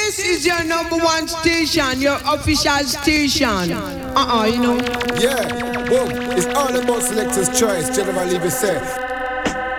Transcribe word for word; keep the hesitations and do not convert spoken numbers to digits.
This is your number one station, your official station. Uh-uh, you know. Yeah, boom. It's all about selector's choice. General Levy said.